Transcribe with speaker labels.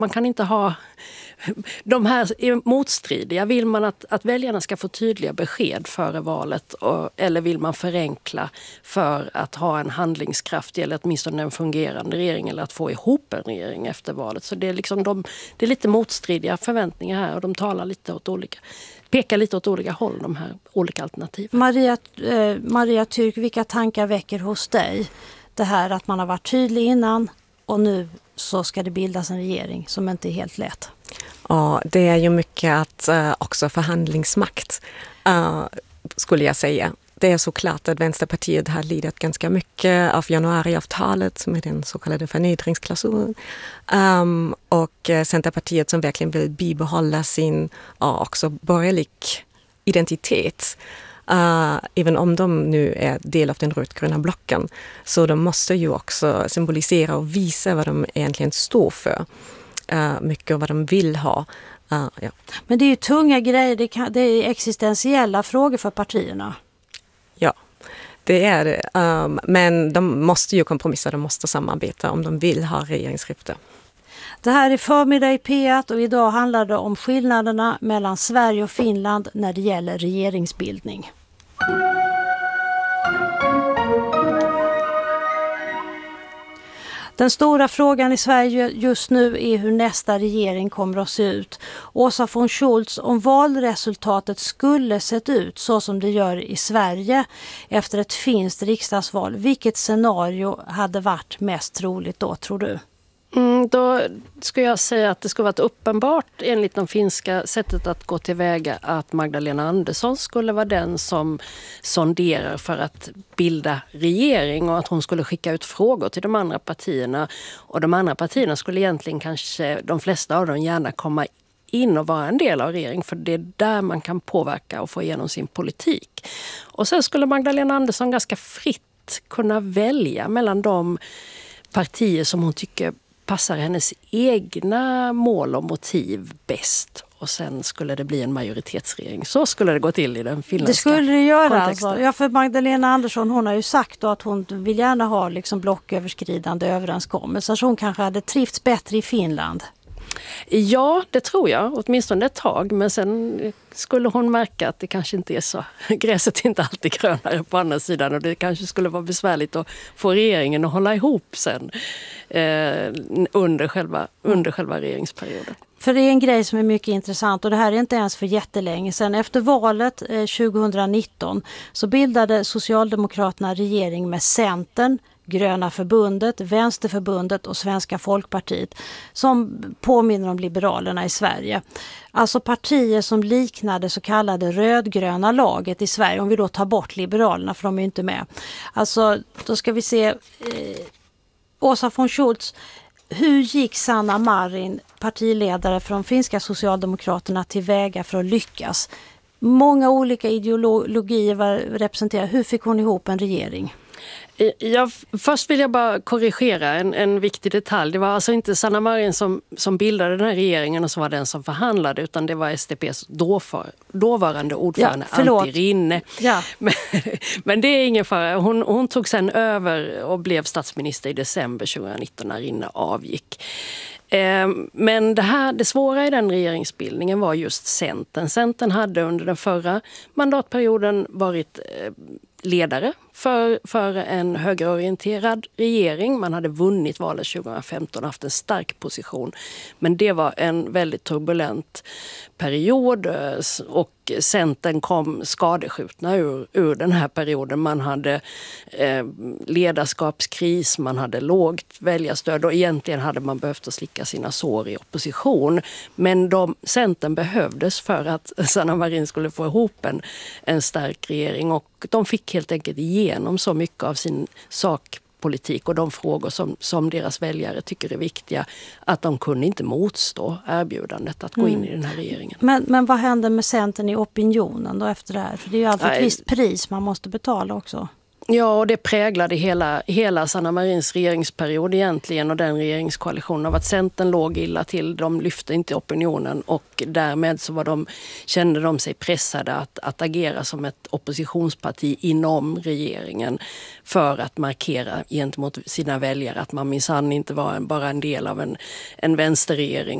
Speaker 1: Man kan inte ha... De här är motstridiga. Vill man att väljarna ska få tydliga besked före valet eller vill man förenkla för att ha en handlingskraftig eller åtminstone en fungerande regering eller att få ihop en regering efter valet? Så det är, liksom det är lite motstridiga förväntningar här och de talar lite pekar lite åt olika håll, de här olika alternativen.
Speaker 2: Maria Türk, vilka tankar väcker hos dig det här att man har varit tydlig innan och nu så ska det bildas en regering som inte är helt lätt?
Speaker 3: Ja, det är ju mycket att också förhandlingsmakt skulle jag säga. Det är såklart att Vänsterpartiet har lidit ganska mycket av januariavtalet med den så kallade förnedringsklausulen. Och Centerpartiet som verkligen vill bibehålla sin också borgerlig identitet. Även om de nu är del av den rödgröna blocken. Så de måste ju också symbolisera och visa vad de egentligen står för. Mycket vad de vill ha. Ja.
Speaker 2: Men det är ju tunga grejer, det är existentiella frågor för partierna.
Speaker 3: Ja, det är det. Men de måste ju kompromissa, de måste samarbeta om de vill ha regeringsskifte.
Speaker 2: Det här är Förmiddag i P1 och idag handlar det om skillnaderna mellan Sverige och Finland när det gäller regeringsbildning. Den stora frågan i Sverige just nu är hur nästa regering kommer att se ut. Åsa von Schultz, om valresultatet skulle sett ut så som det gör i Sverige efter ett finskt riksdagsval, vilket scenario hade varit mest troligt då, tror du?
Speaker 1: Då skulle jag säga att det skulle varit uppenbart enligt de finska sättet att gå tillväga att Magdalena Andersson skulle vara den som sonderar för att bilda regering och att hon skulle skicka ut frågor till de andra partierna. Och de andra partierna skulle egentligen kanske, de flesta av dem gärna komma in och vara en del av regeringen, för det är där man kan påverka och få igenom sin politik. Och sen skulle Magdalena Andersson ganska fritt kunna välja mellan de partier som hon tycker passar hennes egna mål och motiv bäst. Och sen skulle det bli en majoritetsregering. Så skulle det gå till i den finländska
Speaker 2: Det skulle det göra
Speaker 1: kontexten.
Speaker 2: alltså. Ja, för Magdalena Andersson, hon har ju sagt då att hon vill gärna ha liksom blocköverskridande överenskommelser. Så hon kanske hade trivts bättre i Finland.
Speaker 1: Ja, det tror jag. Åtminstone ett tag. Men sen skulle hon märka att det kanske inte är så. Gräset är inte alltid grönare på andra sidan. Och det kanske skulle vara besvärligt att få regeringen att hålla ihop sen under själva regeringsperioden.
Speaker 2: För det är en grej som är mycket intressant och det här är inte ens för jättelänge sedan. Efter valet 2019 så bildade Socialdemokraterna regering med Centern, Gröna förbundet, Vänsterförbundet och Svenska folkpartiet som påminner om Liberalerna i Sverige. Alltså partier som liknade så kallade rödgröna laget i Sverige, om vi då tar bort Liberalerna för de är inte med. Alltså då ska vi se Åsa von Schultz. Hur gick Sanna Marin, partiledare för de finska Socialdemokraterna, tillväga för att lyckas? Många olika ideologier var representerade. Hur fick hon ihop en regering?
Speaker 1: Först vill jag bara korrigera en viktig detalj. Det var alltså inte Sanna Marin som bildade den här regeringen och som var den som förhandlade, utan det var SDP:s dåvarande ordförande Antti Rinne. Ja. Men det är ingen fara. Hon tog sen över och blev statsminister i december 2019 när Rinne avgick. Men det svåra i den regeringsbildningen var just Centern. Centern hade under den förra mandatperioden varit ledare för en högerorienterad regering. Man hade vunnit valet 2015 och haft en stark position. Men det var en väldigt turbulent period och Centern kom skadeskjutna ur den här perioden. Man hade ledarskapskris, man hade lågt väljarstöd och egentligen hade man behövt att slicka sina sår i opposition. Men Centern behövdes för att Sanna Marin skulle få ihop en stark regering och de fick helt enkelt igenom så mycket av sin sakpolitik och de frågor som deras väljare tycker är viktiga att de kunde inte motstå erbjudandet att gå in i den här regeringen.
Speaker 2: Men vad hände med Centern i opinionen då efter det här? För det är ju alltid ett visst pris man måste betala också.
Speaker 1: Ja, och det präglade hela Sanna Marins regeringsperiod egentligen och den regeringskoalitionen av att Centern låg illa till. De lyfte inte opinionen och därmed så kände de sig pressade att agera som ett oppositionsparti inom regeringen för att markera gentemot sina väljare att man minsann inte var bara en del av en vänsterregering